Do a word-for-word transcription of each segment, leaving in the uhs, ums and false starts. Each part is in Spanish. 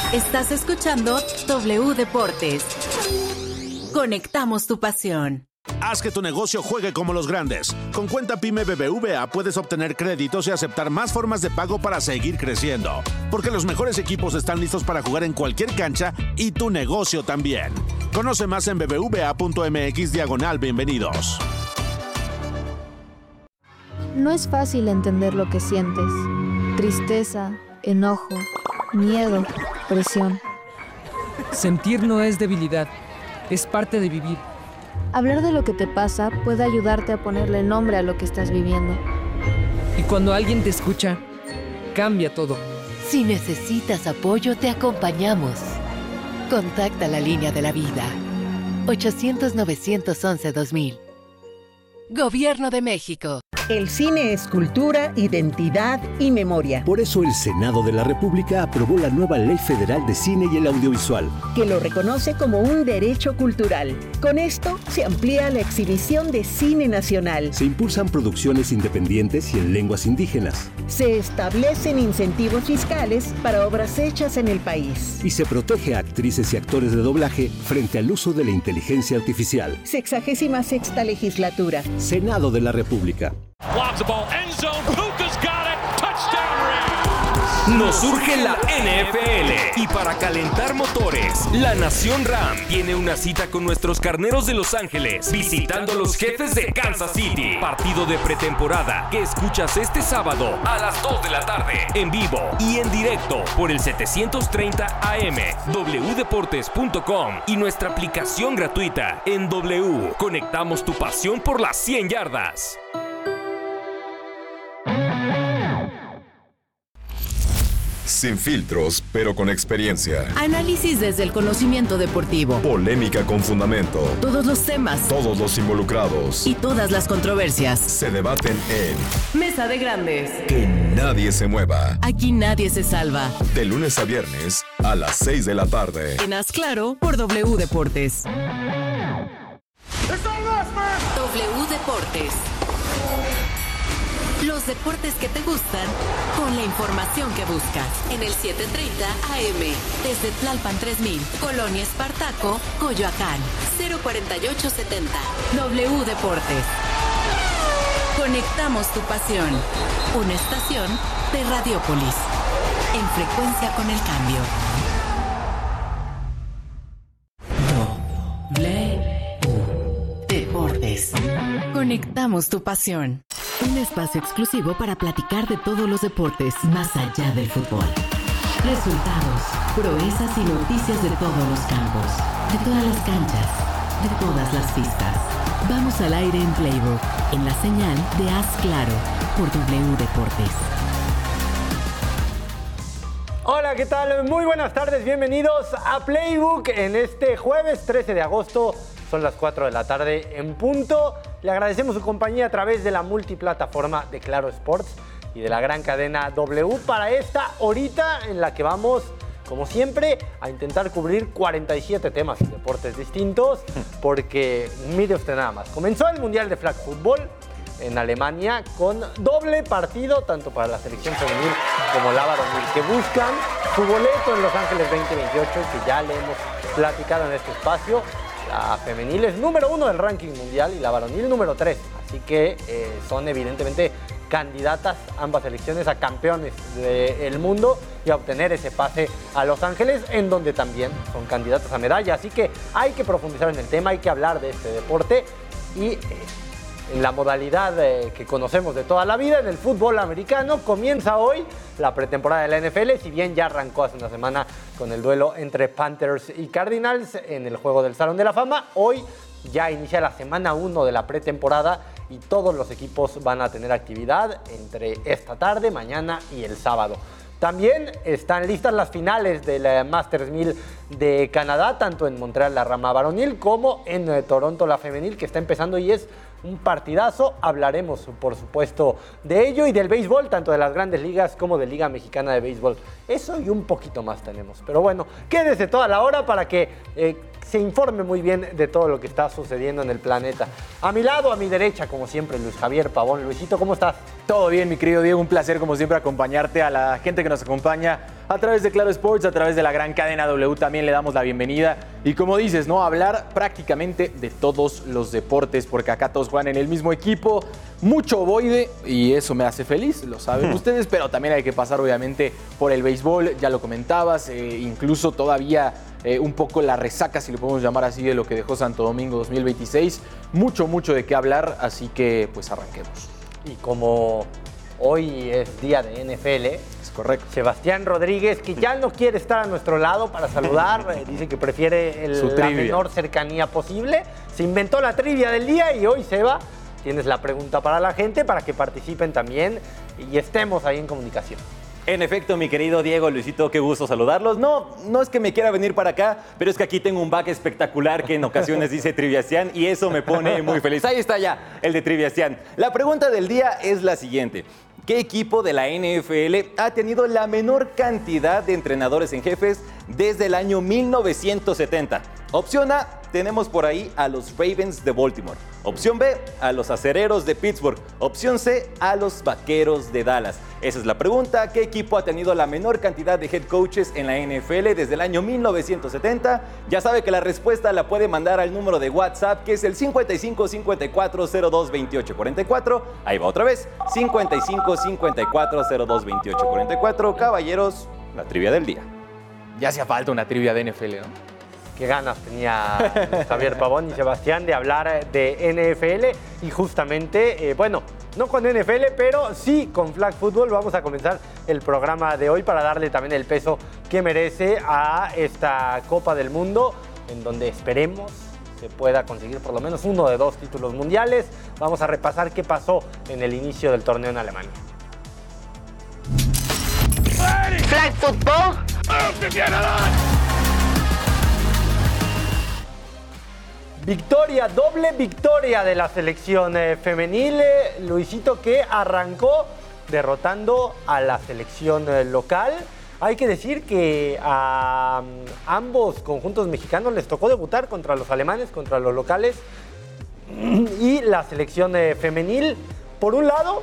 Estás escuchando W Deportes. Conectamos tu pasión. Haz que tu negocio juegue como los grandes. Con Cuenta Pyme B B V A puedes obtener créditos y aceptar más formas de pago para seguir creciendo. Porque los mejores equipos están listos para jugar en cualquier cancha y tu negocio también. Conoce más en bbva.mx diagonal bienvenidos. No es fácil entender lo que sientes. Tristeza, enojo, miedo, presión. Sentir no es debilidad, es parte de vivir. Hablar de lo que te pasa puede ayudarte a ponerle nombre a lo que estás viviendo. Y cuando alguien te escucha, cambia todo. Si necesitas apoyo, te acompañamos. Contacta la línea de la vida. ochocientos, novecientos once, dos mil. Gobierno de México. El cine es cultura, identidad y memoria. Por eso el Senado de la República aprobó la nueva Ley Federal de Cine y el Audiovisual, que lo reconoce como un derecho cultural. Con esto se amplía la exhibición de cine nacional. Se impulsan producciones independientes y en lenguas indígenas. Se establecen incentivos fiscales para obras hechas en el país. Y se protege a actrices y actores de doblaje frente al uso de la inteligencia artificial. Sexagésima sexta legislatura. Senado de la República. Nos surge la N F L y para calentar motores, la Nación Ram tiene una cita con nuestros carneros de Los Ángeles, visitando a los Jefes de Kansas City. Partido de pretemporada que escuchas este sábado a las dos de la tarde, en vivo y en directo por el setecientos treinta A M, w deportes punto com y nuestra aplicación gratuita en W. Conectamos tu pasión por las cien yardas. Sin filtros, pero con experiencia. Análisis desde el conocimiento deportivo. Polémica con fundamento. Todos los temas. Todos los involucrados. Y todas las controversias. Se debaten en Mesa de Grandes. Que nadie se mueva. Aquí nadie se salva. De lunes a viernes a las seis de la tarde. En Haz Claro por W Deportes. W Deportes. Los deportes que te gustan, con la información que buscas. En el setecientos treinta A M, desde Tlalpan tres mil, Colonia Espartaco, Coyoacán, cero cuarenta y ocho setenta. W Deportes. Conectamos tu pasión. Una estación de Radiópolis. En frecuencia con el cambio. W Deportes. Conectamos tu pasión. Un espacio exclusivo para platicar de todos los deportes más allá del fútbol. Resultados, proezas y noticias de todos los campos, de todas las canchas, de todas las pistas. Vamos al aire en Playbook, en la señal de Haz Claro, por W Deportes. Hola, ¿qué tal? Muy buenas tardes, bienvenidos a Playbook en este jueves trece de agosto. Son las cuatro de la tarde en punto. Le agradecemos su compañía a través de la multiplataforma de Claro Sports y de la gran cadena W para esta horita en la que vamos, como siempre, a intentar cubrir cuarenta y siete temas y deportes distintos, porque mire usted nada más. Comenzó el Mundial de Flag Football en Alemania con doble partido, tanto para la selección femenil como la varonil, que buscan su boleto en Los Ángeles veinte veintiocho, que ya le hemos platicado en este espacio. La femenil es número uno del ranking mundial y la varonil número tres. Así que eh, son evidentemente candidatas ambas selecciones a campeones del mundo y a obtener ese pase a Los Ángeles, en donde también son candidatas a medalla. Así que hay que profundizar en el tema, hay que hablar de este deporte y eh, en la modalidad eh, que conocemos de toda la vida, en el fútbol americano, comienza hoy la pretemporada de la N F L, si bien ya arrancó hace una semana con el duelo entre Panthers y Cardinals en el juego del Salón de la Fama. Hoy ya inicia la semana uno de la pretemporada y todos los equipos van a tener actividad entre esta tarde, mañana y el sábado. También están listas las finales del Masters mil de Canadá, tanto en Montreal la rama varonil como en eh, Toronto la femenil, que está empezando y es un partidazo. Hablaremos, por supuesto, de ello y del béisbol, tanto de las grandes ligas como de Liga Mexicana de Béisbol. Eso y un poquito más tenemos. Pero bueno, quédese toda la hora para que eh, se informe muy bien de todo lo que está sucediendo en el planeta. A mi lado, a mi derecha, como siempre, Luis Javier Pavón. Luisito, ¿cómo estás? Todo bien, mi querido Diego. Un placer, como siempre, acompañarte, a la gente que nos acompaña a través de Claro Sports, a través de la gran cadena W también le damos la bienvenida. Y como dices, ¿no? Hablar prácticamente de todos los deportes, porque acá todos juegan en el mismo equipo. Mucho ovoide y eso me hace feliz, lo saben ustedes, pero también hay que pasar obviamente por el béisbol, ya lo comentabas, eh, incluso todavía eh, un poco la resaca, si lo podemos llamar así, de lo que dejó Santo Domingo dos mil veintiséis. Mucho, mucho de qué hablar, así que pues arranquemos. Y como hoy es día de N F L, es correcto. Sebastián Rodríguez, que ya no quiere estar a nuestro lado para saludar, eh, dice que prefiere el, la menor cercanía posible, se inventó la trivia del día y hoy, Seba, tienes la pregunta para la gente para que participen también y estemos ahí en comunicación. En efecto, mi querido Diego, Luisito, qué gusto saludarlos. No, no es que me quiera venir para acá, pero es que aquí tengo un back espectacular que en ocasiones dice Triviacián y eso me pone muy feliz. Ahí está ya, el de Triviacián. La pregunta del día es la siguiente. ¿Qué equipo de la N F L ha tenido la menor cantidad de entrenadores en jefes desde el año mil novecientos setenta? Opción A, tenemos por ahí a los Ravens de Baltimore. Opción B, a los Acereros de Pittsburgh. Opción C, a los Vaqueros de Dallas. Esa es la pregunta. ¿Qué equipo ha tenido la menor cantidad de head coaches en la N F L desde el año mil novecientos setenta? Ya sabe que la respuesta la puede mandar al número de WhatsApp, que es el cincuenta y cinco cincuenta y cuatro cero dos veintiocho cuarenta y cuatro. Ahí va otra vez, cincuenta y cinco cincuenta y cuatro cero dos veintiocho cuarenta y cuatro. Caballeros, la trivia del día. Ya hacía falta una trivia de N F L, ¿no? Qué ganas tenía Javier Pavón y Sebastián de hablar de N F L y justamente, eh, bueno, no con N F L, pero sí con Flag Football. Vamos a comenzar el programa de hoy para darle también el peso que merece a esta Copa del Mundo, en donde esperemos se pueda conseguir por lo menos uno de dos títulos mundiales. Vamos a repasar qué pasó en el inicio del torneo en Alemania. Flag Football. Victoria, doble victoria de la selección eh, femenil, eh, Luisito, que arrancó derrotando a la selección eh, local. Hay que decir que a um, ambos conjuntos mexicanos les tocó debutar contra los alemanes, contra los locales y la selección eh, femenil. Por un lado,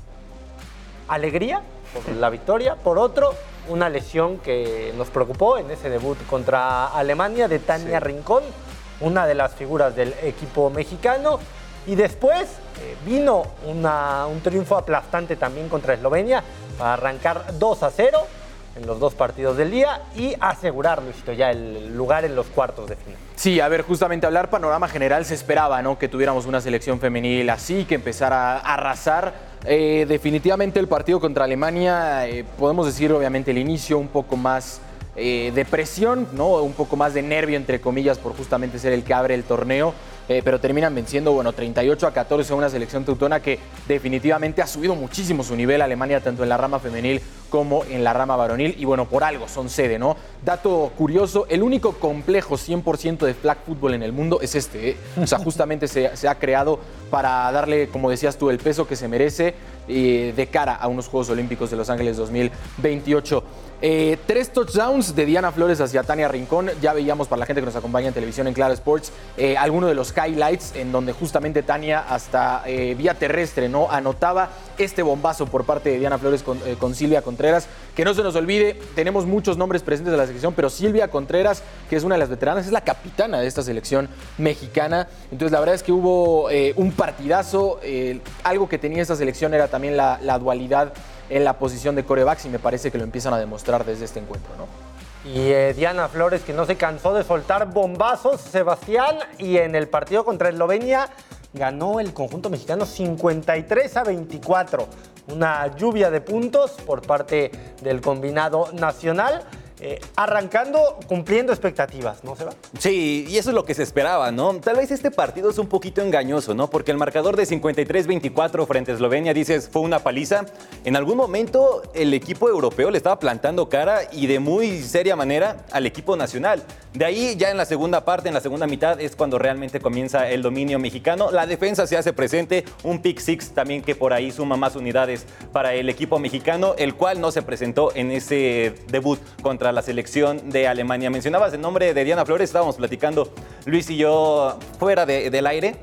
alegría por la victoria, por otro, una lesión que nos preocupó en ese debut contra Alemania de Tania sí. Rincón, una de las figuras del equipo mexicano. Y después eh, vino una, un triunfo aplastante también contra Eslovenia para arrancar dos a cero en los dos partidos del día y asegurar, Luisito, ya el lugar en los cuartos de final. Sí, a ver, justamente hablar panorama general, se esperaba, ¿no?, que tuviéramos una selección femenil así, que empezara a arrasar. Eh, definitivamente el partido contra Alemania, eh, podemos decir obviamente el inicio un poco más Eh, de presión, ¿no? Un poco más de nervio, entre comillas, por justamente ser el que abre el torneo, eh, pero terminan venciendo, bueno, treinta y ocho a catorce a una selección teutona que definitivamente ha subido muchísimo su nivel, Alemania, tanto en la rama femenil como en la rama varonil, y bueno, por algo son sede, ¿no? Dato curioso, el único complejo cien por ciento de flag football en el mundo es este, ¿eh? O sea, justamente se, se ha creado para darle, como decías tú, el peso que se merece eh, de cara a unos Juegos Olímpicos de Los Ángeles dos mil veintiocho. Eh, tres touchdowns de Diana Flores hacia Tania Rincón. Ya veíamos, para la gente que nos acompaña en televisión en Claro Sports, eh, algunos de los highlights en donde justamente Tania hasta eh, vía terrestre, ¿no?, anotaba este bombazo por parte de Diana Flores con, eh, con Silvia Contreras. Que no se nos olvide, tenemos muchos nombres presentes de la selección, pero Silvia Contreras, que es una de las veteranas, es la capitana de esta selección mexicana. Entonces la verdad es que hubo eh, un partidazo. Eh, algo que tenía esta selección era también la, la dualidad en la posición de quarterbacks y me parece que lo empiezan a demostrar desde este encuentro, ¿no? Y eh, Diana Flores, que no se cansó de soltar bombazos, Sebastián, y en el partido contra Eslovenia ganó el conjunto mexicano cincuenta y tres a veinticuatro. Una lluvia de puntos por parte del combinado nacional. Eh, arrancando, cumpliendo expectativas, ¿no, Seba? Sí, y eso es lo que se esperaba, ¿no? Tal vez este partido es un poquito engañoso, ¿no? Porque el marcador de cincuenta y tres veinticuatro frente a Eslovenia, dices, fue una paliza. En algún momento el equipo europeo le estaba plantando cara y de muy seria manera al equipo nacional. De ahí ya en la segunda parte, en la segunda mitad, es cuando realmente comienza el dominio mexicano. La defensa se hace presente, un pick six también que por ahí suma más unidades para el equipo mexicano, el cual no se presentó en ese debut contra la selección de Alemania. Mencionabas el nombre de Diana Flores, estábamos platicando Luis y yo fuera de, del aire.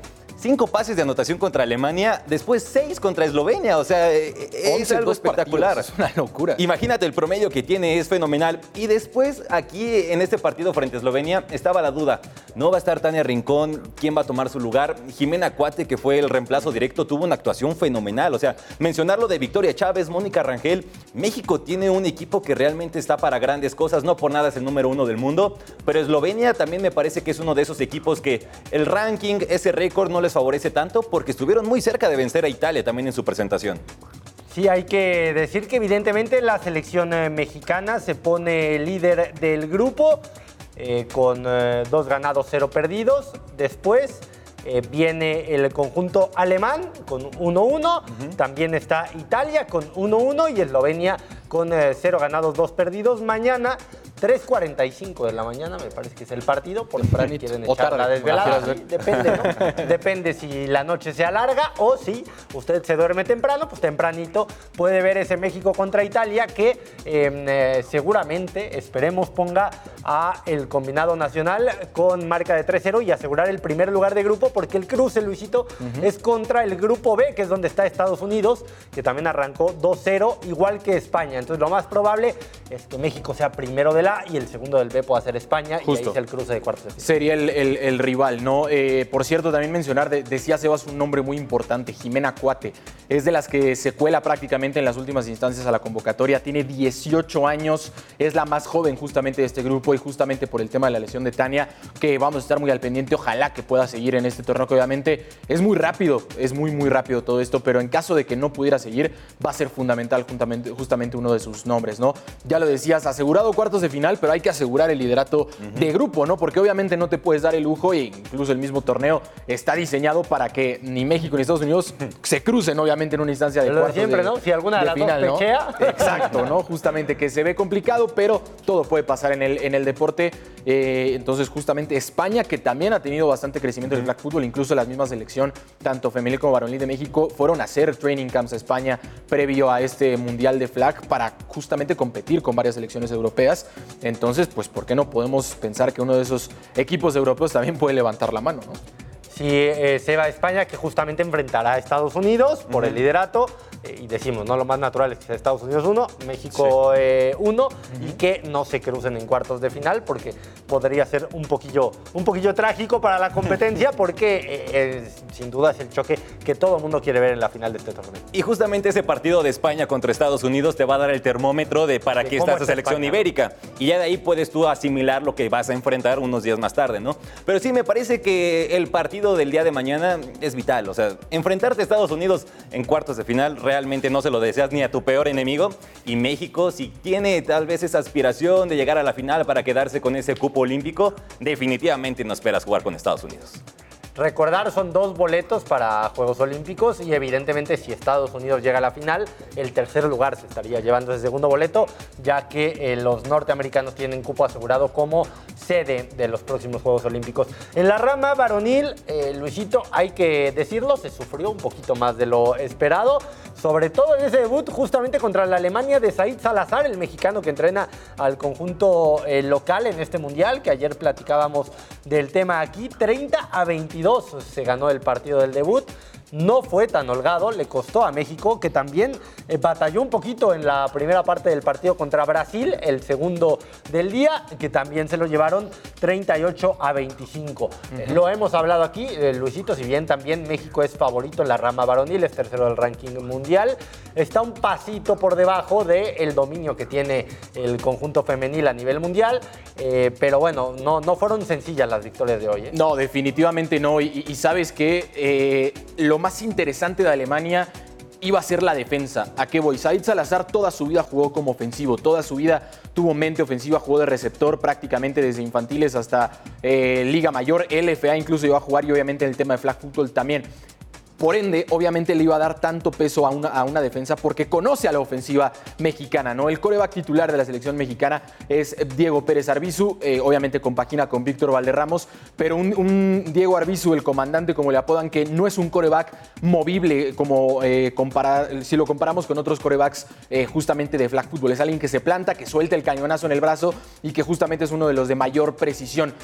cinco pases de anotación contra Alemania, después seis contra Eslovenia. O sea, es algo espectacular. Partidos, es una locura. Imagínate, el promedio que tiene es fenomenal. Y después, aquí en este partido frente a Eslovenia, estaba la duda. No va a estar Tania Rincón, ¿quién va a tomar su lugar? Jimena Cuate, que fue el reemplazo directo, tuvo una actuación fenomenal. O sea, mencionarlo de Victoria Chávez, Mónica Rangel. México tiene un equipo que realmente está para grandes cosas. No por nada es el número uno del mundo. Pero Eslovenia también me parece que es uno de esos equipos que el ranking, ese récord no les favorece tanto porque estuvieron muy cerca de vencer a Italia también en su presentación. Sí, hay que decir que evidentemente la selección eh, mexicana se pone líder del grupo eh, con eh, dos ganados, cero perdidos. Después eh, viene el conjunto alemán con uno uno. Uh-huh. También está Italia con uno uno y Eslovenia con eh, cero ganados, dos perdidos. Mañana, tres cuarenta y cinco de la mañana, me parece que es el partido, por si quieren echar la desvelada. Sí, depende, ¿no? Depende si la noche se alarga o si usted se duerme temprano, pues tempranito puede ver ese México contra Italia que eh, eh, seguramente, esperemos, ponga a el combinado nacional con marca de tres cero y asegurar el primer lugar de grupo, porque el cruce, Luisito, uh-huh. es contra el grupo B, que es donde está Estados Unidos, que también arrancó dos cero, igual que España. Entonces lo más probable es que México sea primero del A y el segundo del B pueda ser España. Justo. Y ahí es el cruce de cuartos de final. Sería el, el, el rival, ¿no? Eh, por cierto, también mencionar, de, decía Sebas un nombre muy importante, Jimena Cuate. Es de las que se cuela prácticamente en las últimas instancias a la convocatoria. Tiene dieciocho años, es la más joven justamente de este grupo y justamente por el tema de la lesión de Tania, que vamos a estar muy al pendiente. Ojalá que pueda seguir en este torneo, que obviamente es muy rápido, es muy, muy rápido todo esto, pero en caso de que no pudiera seguir, va a ser fundamental justamente, justamente uno de sus nombres, ¿no? Ya lo decías, asegurado cuartos de final, pero hay que asegurar el liderato uh-huh. de grupo, ¿no? Porque obviamente no te puedes dar el lujo, e incluso el mismo torneo está diseñado para que ni México ni Estados Unidos se crucen, obviamente, en una instancia de lo cuartos de siempre, de, ¿no? Si alguna de, de las final, dos pechea. ¿no? Exacto, ¿no? Justamente que se ve complicado, pero todo puede pasar en el, en el deporte. Eh, entonces, justamente España, que también ha tenido bastante crecimiento en el flag football, incluso la misma selección, tanto femenil como varonil de México, fueron a hacer training camps a España previo a este Mundial de Flag para justamente competir con varias selecciones europeas. Entonces, pues, ¿por qué no podemos pensar que uno de esos equipos europeos también puede levantar la mano, ¿no? Sí, eh, se va a España, que justamente enfrentará a Estados Unidos por uh-huh. el liderato. Eh, y decimos, no, lo más natural es que sea Estados Unidos uno, México sí. eh, uno, uh-huh. y que no se crucen en cuartos de final, porque podría ser un poquillo, un poquillo trágico para la competencia, porque eh, eh, sin duda es el choque que todo el mundo quiere ver en la final de este torneo. Y justamente ese partido de España contra Estados Unidos te va a dar el termómetro de para qué está esa selección España, ibérica. ¿No? Y ya de ahí puedes tú asimilar lo que vas a enfrentar unos días más tarde, ¿no? Pero sí, me parece que el partido del día de mañana es vital. O sea, enfrentarte a Estados Unidos en cuartos de final realmente no se lo deseas ni a tu peor enemigo. Y México, si tiene tal vez esa aspiración de llegar a la final para quedarse con ese cupo olímpico, definitivamente no esperas jugar con Estados Unidos. Recordar, son dos boletos para Juegos Olímpicos y evidentemente si Estados Unidos llega a la final, el tercer lugar se estaría llevando ese segundo boleto, ya que eh, los norteamericanos tienen cupo asegurado como sede de los próximos Juegos Olímpicos. En la rama varonil, eh, Luisito, hay que decirlo, se sufrió un poquito más de lo esperado, sobre todo en ese debut justamente contra la Alemania de Said Salazar, el mexicano que entrena al conjunto eh, local en este mundial, que ayer platicábamos del tema aquí. Treinta a veintidós se ganó el partido del debut. No fue tan holgado, le costó a México, que también eh, batalló un poquito en la primera parte del partido contra Brasil, el segundo del día, que también se lo llevaron treinta y ocho a veinticinco. Uh-huh. Eh, lo hemos hablado aquí, eh, Luisito, si bien también México es favorito en la rama varonil, es tercero del ranking mundial, está un pasito por debajo del dominio que tiene el conjunto femenil a nivel mundial, eh, pero bueno, no, no fueron sencillas las victorias de hoy. ¿eh? No, definitivamente no, y, y sabes que eh, lo más interesante de Alemania iba a ser la defensa. ¿A qué voy? Said Salazar toda su vida jugó como ofensivo, toda su vida tuvo mente ofensiva, jugó de receptor prácticamente desde infantiles hasta eh, Liga Mayor, L F A incluso iba a jugar y obviamente en el tema de flag football también. Por ende, obviamente le iba a dar tanto peso a una, a una defensa porque conoce a la ofensiva mexicana, ¿no? El quarterback titular de la selección mexicana es Diego Pérez Arvizu, eh, obviamente compagina con Víctor Valderramos, pero un, un Diego Arvizu, el comandante como le apodan, que no es un quarterback movible como eh, compara, si lo comparamos con otros quarterbacks eh, justamente de flag football. Es alguien que se planta, que suelta el cañonazo en el brazo y que justamente es uno de los de mayor precisión.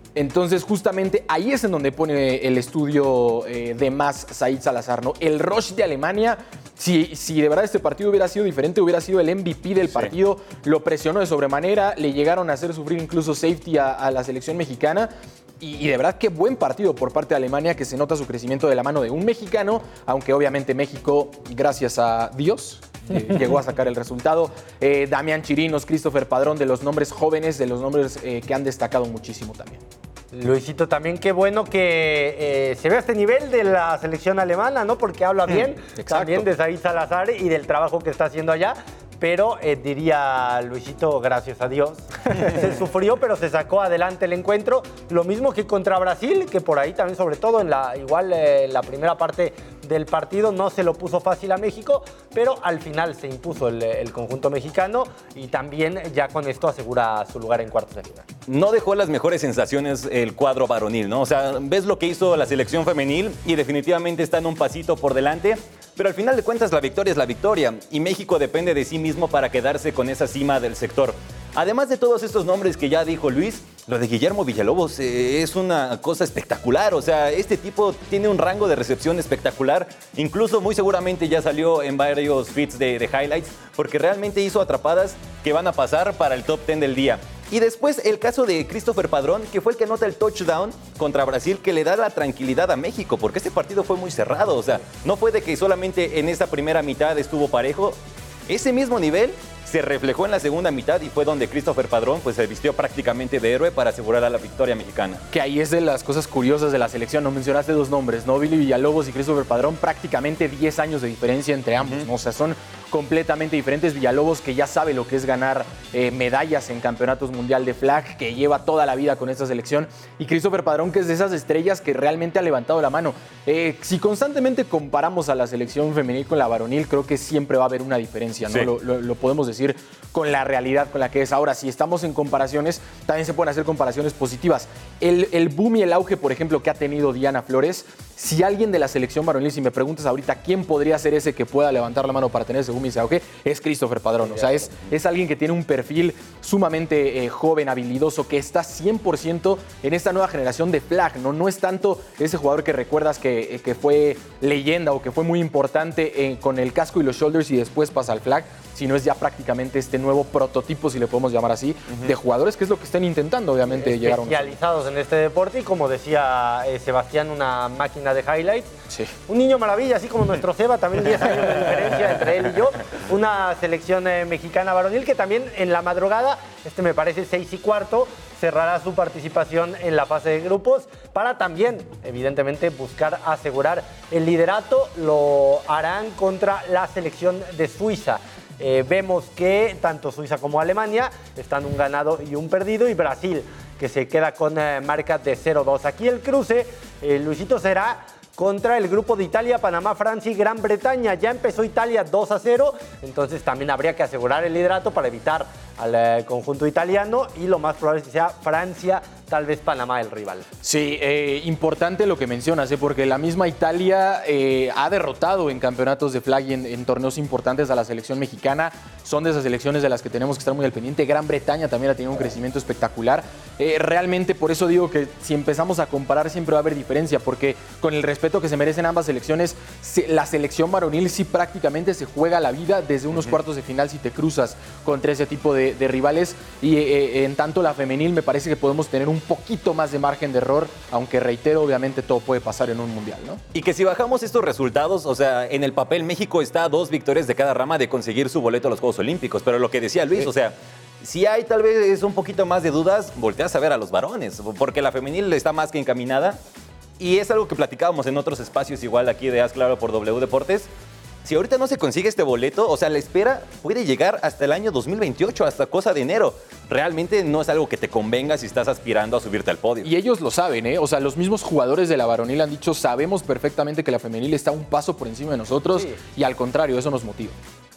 Entonces, justamente ahí es en donde pone el estudio eh, de más Said Salazar, ¿no? El rush de Alemania, si, si de verdad este partido hubiera sido diferente, hubiera sido el M V P del partido, sí. Lo presionó de sobremanera, le llegaron a hacer sufrir incluso safety a, a la selección mexicana. Y, y de verdad, qué buen partido por parte de Alemania, que se nota su crecimiento de la mano de un mexicano, aunque obviamente México, gracias a Dios, eh, llegó a sacar el resultado. Eh, Damián Chirinos, Christopher Padrón, de los nombres jóvenes, de los nombres eh, que han destacado muchísimo también. Luisito, también qué bueno que eh, se vea este nivel de la selección alemana, ¿no? Porque habla bien mm, también de Said Salazar y del trabajo que está haciendo allá. Pero eh, diría Luisito, gracias a Dios, se sufrió, pero se sacó adelante el encuentro. Lo mismo que contra Brasil, que por ahí también, sobre todo en la, igual eh, la primera parte del partido, no se lo puso fácil a México, pero al final se impuso el, el conjunto mexicano y también ya con esto asegura su lugar en cuartos de final. No dejó las mejores sensaciones el cuadro varonil, ¿no? O sea, ves lo que hizo la selección femenil y definitivamente están un pasito por delante. Pero al final de cuentas la victoria es la victoria y México depende de sí mismo para quedarse con esa cima del sector. Además de todos estos nombres que ya dijo Luis, lo de Guillermo Villalobos eh, es una cosa espectacular. O sea, este tipo tiene un rango de recepción espectacular. Incluso muy seguramente ya salió en varios feeds de, de highlights porque realmente hizo atrapadas que van a pasar para el top diez del día. Y después el caso de Christopher Padrón, que fue el que anota el touchdown contra Brasil, que le da la tranquilidad a México, porque este partido fue muy cerrado. O sea, no fue de que solamente en esa primera mitad estuvo parejo. Ese mismo nivel se reflejó en la segunda mitad y fue donde Christopher Padrón pues, se vistió prácticamente de héroe para asegurar a la victoria mexicana. Que ahí es de las cosas curiosas de la selección. No mencionaste dos nombres, ¿no? Billy Villalobos y Christopher Padrón, prácticamente diez años de diferencia entre ambos, uh-huh. ¿no? O sea, son completamente diferentes. Villalobos, que ya sabe lo que es ganar eh, medallas en campeonatos mundial de flag, que lleva toda la vida con esta selección, y Christopher Padrón, que es de esas estrellas que realmente ha levantado la mano. Eh, si constantemente comparamos a la selección femenil con la varonil, creo que siempre va a haber una diferencia, ¿no? Sí. Lo, lo, lo podemos decir con la realidad con la que es. Ahora, si estamos en comparaciones, también se pueden hacer comparaciones positivas. El, el boom y el auge, por ejemplo, que ha tenido Diana Flores, si alguien de la selección varonil, si me preguntas ahorita quién podría ser ese que pueda levantar la mano para tener ese boom y ese auge, es Christopher Padrón. O sea, es, es alguien que tiene un perfil sumamente eh, joven, habilidoso, que está cien por ciento en esta nueva generación de flag, ¿no? No es tanto ese jugador que recuerdas que, eh, que fue leyenda o que fue muy importante eh, con el casco y los shoulders y después pasa al flag, sino es ya prácticamente este nuevo prototipo, si le podemos llamar así, uh-huh. de jugadores, que es lo que están intentando, obviamente, llegar a un... Especializados en este deporte y, como decía eh, Sebastián, una máquina de highlights. Sí. Un niño maravilla, así como nuestro Seba, también diez años de diferencia entre él y yo. Una selección eh, mexicana varonil que también en la madrugada, este me parece seis y cuarto, cerrará su participación en la fase de grupos para también, evidentemente, buscar asegurar el liderato. Lo harán contra la selección de Suiza. Eh, vemos que tanto Suiza como Alemania están un ganado y un perdido, y Brasil, que se queda con eh, marca de cero dos. Aquí el cruce, eh, Luisito, será contra el grupo de Italia, Panamá, Francia y Gran Bretaña. Ya empezó Italia dos a cero, entonces también habría que asegurar el liderato para evitar al eh, conjunto italiano, y lo más probable es que sea Francia, tal vez Panamá el rival. Sí, eh, importante lo que mencionas, ¿eh? Porque la misma Italia eh, ha derrotado en campeonatos de flag y en, en torneos importantes a la selección mexicana. Son de esas selecciones de las que tenemos que estar muy al pendiente. Gran Bretaña también ha tenido un crecimiento espectacular. Eh, realmente, por eso digo que si empezamos a comparar siempre va a haber diferencia, porque con el respeto que se merecen ambas selecciones, se, la selección varonil sí prácticamente se juega la vida desde unos uh-huh. cuartos de final si te cruzas contra ese tipo de, de rivales, y eh, en tanto la femenil me parece que podemos tener un poquito más de margen de error, aunque reitero, obviamente todo puede pasar en un mundial, ¿no? Y que si bajamos estos resultados, o sea, en el papel México está a dos victorias de cada rama de conseguir su boleto a los Juegos Olímpicos, pero lo que decía Luis, sí. o sea, si hay tal vez un poquito más de dudas, volteas a ver a los varones, porque la femenil está más que encaminada, y es algo que platicábamos en otros espacios igual aquí de Haz Claro por W Deportes. Si ahorita no se consigue este boleto, o sea, la espera puede llegar hasta el año dos mil veintiocho, hasta cosa de enero. Realmente no es algo que te convenga si estás aspirando a subirte al podio. Y ellos lo saben, ¿eh? O sea, los mismos jugadores de la varonil han dicho, sabemos perfectamente que la femenil está un paso por encima de nosotros, sí. y al contrario, eso nos motiva.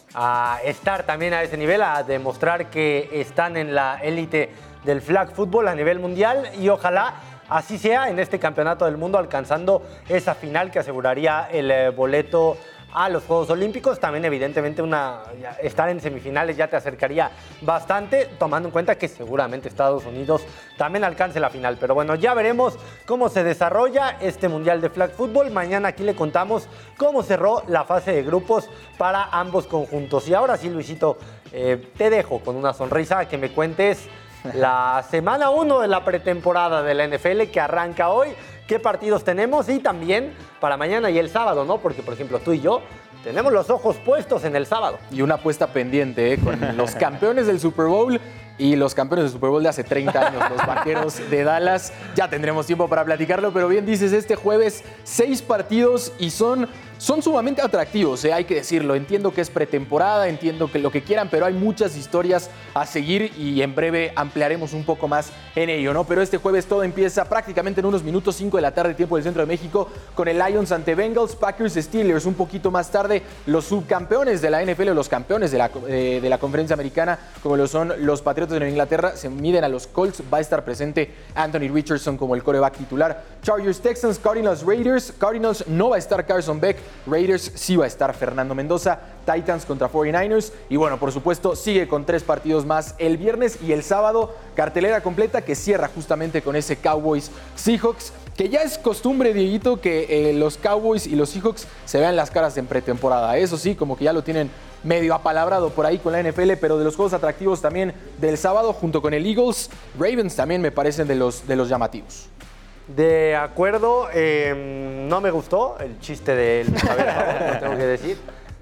A estar también a ese nivel, a demostrar que están en la élite del flag fútbol a nivel mundial, y ojalá así sea en este campeonato del mundo, alcanzando esa final que aseguraría el eh, boleto a los Juegos Olímpicos. También evidentemente una, ya, estar en semifinales ya te acercaría bastante, tomando en cuenta que seguramente Estados Unidos también alcance la final. Pero bueno, ya veremos cómo se desarrolla este Mundial de Flag Football. Mañana aquí le contamos cómo cerró la fase de grupos para ambos conjuntos. Y ahora sí, Luisito, eh, te dejo con una sonrisa que me cuentes la semana uno de la pretemporada de la N F L que arranca hoy. ¿Qué partidos tenemos? Y también para mañana y el sábado, ¿no? Porque, por ejemplo, tú y yo tenemos los ojos puestos en el sábado. Y una apuesta pendiente, ¿eh? Con los campeones del Super Bowl y los campeones del Super Bowl de hace treinta años, los Vaqueros de Dallas. Ya tendremos tiempo para platicarlo, pero bien dices, este jueves seis partidos y son, son sumamente atractivos, ¿eh? Hay que decirlo. Entiendo que es pretemporada, entiendo que lo que quieran, pero hay muchas historias a seguir y en breve ampliaremos un poco más en ello, ¿no? Pero este jueves todo empieza prácticamente en unos minutos, cinco de la tarde, tiempo del centro de México, con el Lions ante Bengals, Packers, Steelers. Un poquito más tarde, los subcampeones de la N F L, los campeones de la, eh, de la conferencia americana, como lo son los Patriotas de Nueva Inglaterra, se miden a los Colts. Va a estar presente Anthony Richardson como el quarterback titular. Chargers, Texans, Cardinals, Raiders. Cardinals no va a estar Carson Beck. Raiders sí va a estar Fernando Mendoza. Titans contra cuarenta y nueve ers. Y bueno, por supuesto, sigue con tres partidos más el viernes y el sábado. Cartelera completa que cierra justamente con ese Cowboys Seahawks. Que ya es costumbre, Dieguito, que eh, los Cowboys y los Seahawks se vean las caras en pretemporada. Eso sí, como que ya lo tienen medio apalabrado por ahí con la N F L, pero de los juegos atractivos también del sábado, junto con el Eagles, Ravens también me parecen de los, de los llamativos. De acuerdo, eh, no me gustó el chiste del saber favor, lo tengo que decir.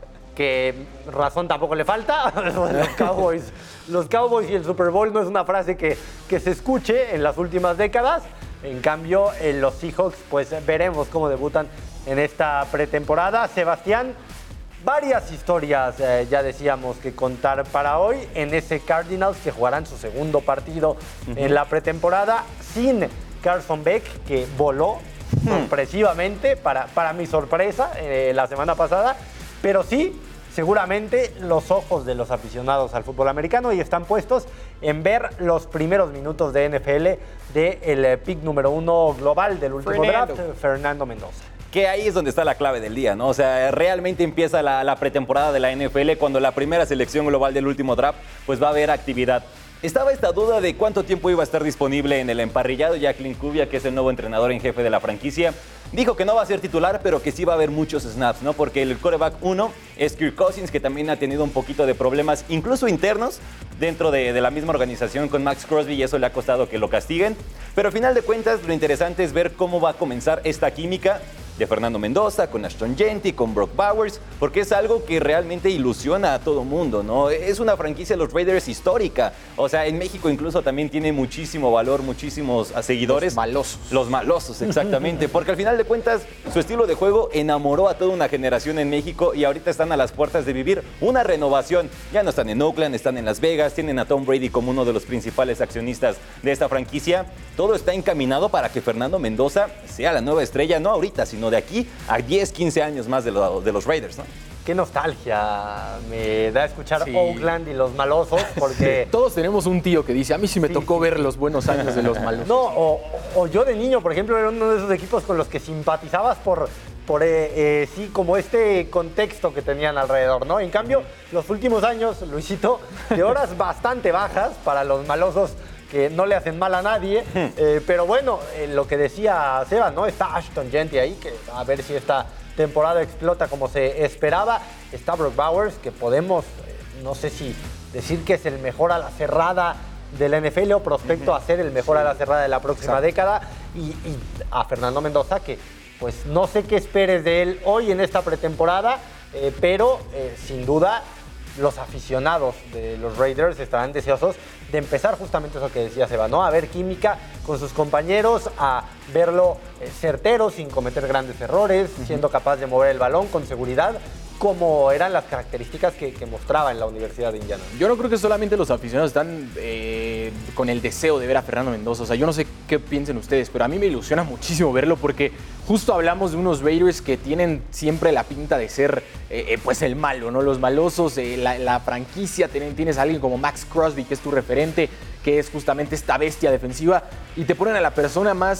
Que razón tampoco le falta. Los Cowboys, los Cowboys y el Super Bowl no es una frase que, que se escuche en las últimas décadas. En cambio, en los Seahawks, pues veremos cómo debutan en esta pretemporada. Sebastián, varias historias, eh, ya decíamos, que contar para hoy en ese Cardinals que jugarán su segundo partido uh-huh. en la pretemporada sin Carson Beck, que voló uh-huh. sorpresivamente, para, para mi sorpresa, eh, la semana pasada. Pero sí, seguramente los ojos de los aficionados al fútbol americano y están puestos en ver los primeros minutos de N F L del pick número uno global del último Fernando. draft, Fernando Mendoza. Que ahí es donde está la clave del día, ¿no? O sea, realmente empieza la, la pretemporada de la N F L cuando la primera selección global del último draft, pues va a haber actividad. Estaba esta duda de cuánto tiempo iba a estar disponible en el emparrillado. Jacqueline Cubia, que es el nuevo entrenador en jefe de la franquicia, dijo que no va a ser titular, pero que sí va a haber muchos snaps, ¿no? Porque el quarterback uno es Kirk Cousins, que también ha tenido un poquito de problemas, incluso internos, dentro de, de la misma organización con Max Crosby, y eso le ha costado que lo castiguen. Pero al final de cuentas, lo interesante es ver cómo va a comenzar esta química de Fernando Mendoza, con Ashton Jeanty, con Brock Bowers, porque es algo que realmente ilusiona a todo mundo, ¿no? Es una franquicia de los Raiders histórica. O sea, en México incluso también tiene muchísimo valor, muchísimos seguidores. Los malosos. Los malosos, exactamente. Porque al final de cuentas, su estilo de juego enamoró a toda una generación en México y ahorita están a las puertas de vivir una renovación. Ya no están en Oakland, están en Las Vegas, tienen a Tom Brady como uno de los principales accionistas de esta franquicia. Todo está encaminado para que Fernando Mendoza sea la nueva estrella, no ahorita, sino de aquí a diez, quince años más de, lo, de los Raiders, ¿no? Qué nostalgia me da escuchar sí. Oakland y los malosos, porque... Todos tenemos un tío que dice, a mí sí me sí, tocó sí. ver los buenos años de los malosos. No, o, o yo de niño, por ejemplo, era uno de esos equipos con los que simpatizabas por, por eh, eh, sí, como este contexto que tenían alrededor, ¿no? En cambio, los últimos años, Luisito, de horas bastante bajas para los malosos, que no le hacen mal a nadie, eh, pero bueno, eh, lo que decía Seba, ¿no? Está Ashton Jeanty ahí, que a ver si esta temporada explota como se esperaba. Está Brock Bowers, que podemos, eh, no sé si decir que es el mejor a la cerrada de la N F L o prospecto a ser el mejor sí. a la cerrada de la próxima Exacto. década, y, y a Fernando Mendoza, que pues no sé qué esperes de él hoy en esta pretemporada, eh, pero eh, sin duda los aficionados de los Raiders estarán deseosos de empezar justamente eso que decía Seba, ¿no? A ver química con sus compañeros, a verlo eh, certero, sin cometer grandes errores, uh-huh. siendo capaz de mover el balón con seguridad, como eran las características que, que mostraba en la Universidad de Indiana. Yo no creo que solamente los aficionados están eh, con el deseo de ver a Fernando Mendoza. O sea, yo no sé qué piensen ustedes, pero a mí me ilusiona muchísimo verlo porque justo hablamos de unos Raiders que tienen siempre la pinta de ser eh, pues el malo, ¿no? Los malosos, eh, la, la franquicia, tienes a alguien como Max Crosby, que es tu referente, que es justamente esta bestia defensiva, y te ponen a la persona más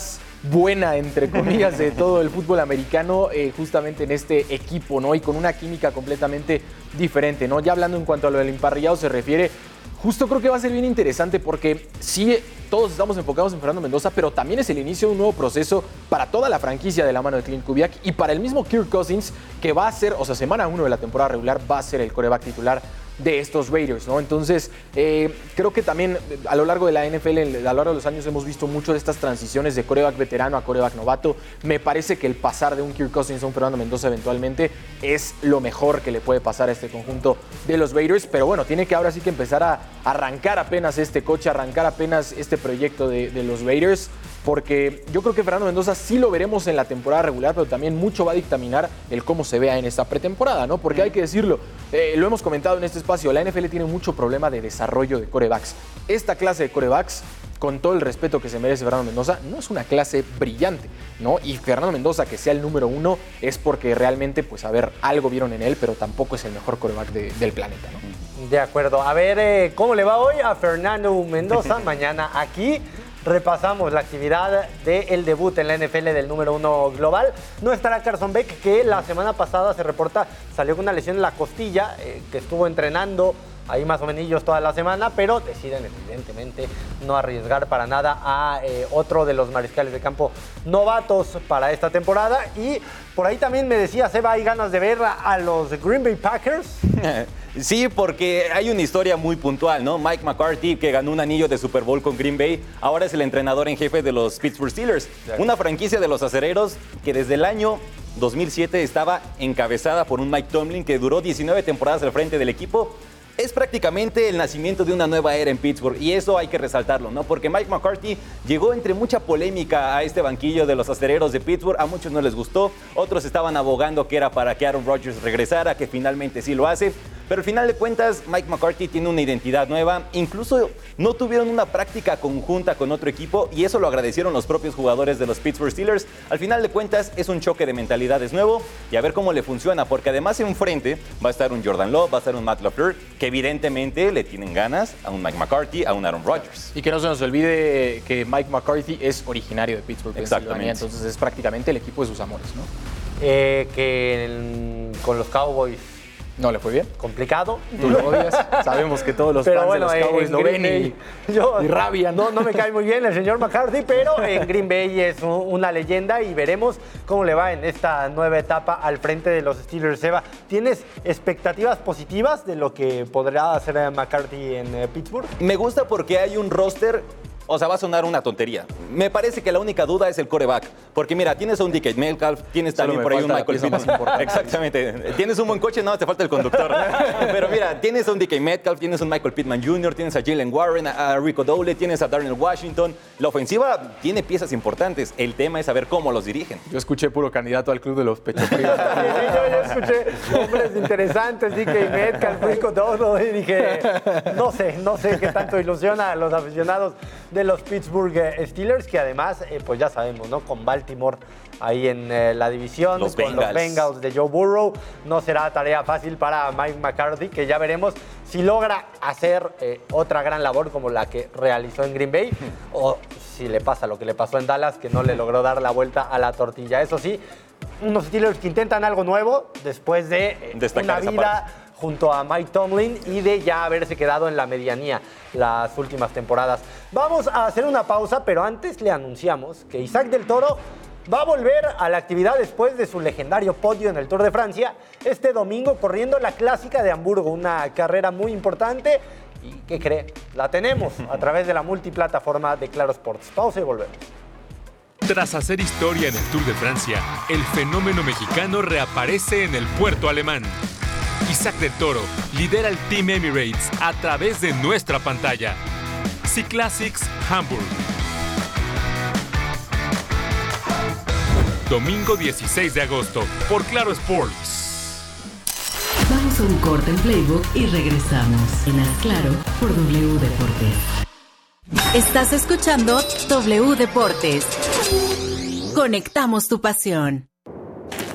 buena, entre comillas, de todo el fútbol americano, eh, justamente en este equipo, ¿no? Y con una química completamente diferente, ¿no? Ya hablando en cuanto a lo del emparrillado se refiere, justo creo que va a ser bien interesante porque sí, todos estamos enfocados en Fernando Mendoza, pero también es el inicio de un nuevo proceso para toda la franquicia de la mano de Clint Kubiak y para el mismo Kirk Cousins, que va a ser, o sea, semana uno de la temporada regular va a ser el quarterback titular de estos Raiders, ¿no? Entonces, eh, creo que también a lo largo de la N F L, a lo largo de los años hemos visto mucho de estas transiciones de quarterback veterano a quarterback novato. Me parece que el pasar de un Kirk Cousins a un Fernando Mendoza eventualmente es lo mejor que le puede pasar a este conjunto de los Raiders, pero bueno, tiene que ahora sí que empezar a arrancar apenas este coche, arrancar apenas este proyecto de, de los Raiders, porque yo creo que Fernando Mendoza sí lo veremos en la temporada regular, pero también mucho va a dictaminar el cómo se vea en esta pretemporada, ¿no? Porque hay que decirlo, eh, lo hemos comentado en este espacio, la N F L tiene mucho problema de desarrollo de quarterbacks. Esta clase de quarterbacks, con todo el respeto que se merece Fernando Mendoza, no es una clase brillante, ¿no? Y Fernando Mendoza, que sea el número uno, es porque realmente, pues, a ver, algo vieron en él, pero tampoco es el mejor quarterback de, del planeta, ¿no? De acuerdo. A ver, eh, ¿cómo le va hoy a Fernando Mendoza? Mañana aquí repasamos la actividad del debut en la N F L del número uno global. No estará Carson Beck, que la semana pasada se reporta salió con una lesión en la costilla, eh, que estuvo entrenando ahí más o menos toda la semana, pero deciden evidentemente no arriesgar para nada a eh, otro de los mariscales de campo novatos para esta temporada. Y por ahí también me decía Seba, hay ganas de ver a los Green Bay Packers. Sí, porque hay una historia muy puntual, ¿no? Mike McCarthy, que ganó un anillo de Super Bowl con Green Bay, ahora es el entrenador en jefe de los Pittsburgh Steelers, una franquicia de los acereros que desde el año dos mil siete estaba encabezada por un Mike Tomlin que duró diecinueve temporadas al frente del equipo. Es prácticamente el nacimiento de una nueva era en Pittsburgh y eso hay que resaltarlo, ¿no? Porque Mike McCarthy llegó entre mucha polémica a este banquillo de los acereros de Pittsburgh. A muchos no les gustó, otros estaban abogando que era para que Aaron Rodgers regresara, que finalmente sí lo hace. Pero al final de cuentas, Mike McCarthy tiene una identidad nueva. Incluso no tuvieron una práctica conjunta con otro equipo y eso lo agradecieron los propios jugadores de los Pittsburgh Steelers. Al final de cuentas, es un choque de mentalidades nuevo y a ver cómo le funciona, porque además enfrente va a estar un Jordan Love, va a estar un Matt LaFleur, que evidentemente le tienen ganas a un Mike McCarthy, a un Aaron Rodgers. Y que no se nos olvide que Mike McCarthy es originario de Pittsburgh, Pensilvania, entonces es prácticamente el equipo de sus amores, ¿no? Eh, que el, con los Cowboys no le fue bien. Complicado. Tú lo odias. Sabemos que todos los pero fans bueno, de los Cowboys lo ven y, yo, y rabian. No, no me cae muy bien el señor McCarthy, pero en Green Bay es un, una leyenda y veremos cómo le va en esta nueva etapa al frente de los Steelers. Seba, ¿tienes expectativas positivas de lo que podrá hacer McCarthy en eh, Pittsburgh? Me gusta porque hay un roster. O sea, va a sonar una tontería. Me parece que la única duda es el quarterback. Porque mira, tienes a un D K Metcalf, tienes Solo también por ahí un Michael Pittman. Exactamente. Tienes un buen coche, nada más te falta el conductor. Pero mira, tienes a un D K Metcalf, tienes a un Michael Pittman junior, tienes a Jalen Warren, a Rico Dowdle, tienes a Darnell Washington. La ofensiva tiene piezas importantes. El tema es saber cómo los dirigen. Yo escuché puro candidato al club de los pechos fríos. Sí, yo, yo escuché hombres interesantes, D K Metcalf, Rico Dowdle, y dije, no sé, no sé qué tanto ilusiona a los aficionados de los Pittsburgh Steelers, que además, eh, pues ya sabemos, ¿no? Con Baltimore ahí en eh, la división, los con Bengals. los Bengals de Joe Burrow, no será tarea fácil para Mike McCarthy, que ya veremos si logra hacer eh, otra gran labor como la que realizó en Green Bay, o si le pasa lo que le pasó en Dallas, que no le logró dar la vuelta a la tortilla. Eso sí, unos Steelers que intentan algo nuevo después de eh, una vida junto a Mike Tomlin y de ya haberse quedado en la medianía las últimas temporadas. Vamos a hacer una pausa, pero antes le anunciamos que Isaac del Toro va a volver a la actividad después de su legendario podio en el Tour de Francia este domingo corriendo la Clásica de Hamburgo, una carrera muy importante. ¿Y qué cree? La tenemos a través de la multiplataforma de Claro Sports. Pausa y volvemos. Tras hacer historia en el Tour de Francia, el fenómeno mexicano reaparece en el puerto alemán. Isaac del Toro lidera el Team Emirates a través de nuestra pantalla. C-Classics Hamburg. Domingo dieciséis de agosto por Claro Sports. Vamos a un corte en Playbook y regresamos en Haz Claro por W Deportes. Estás escuchando W Deportes. Conectamos tu pasión.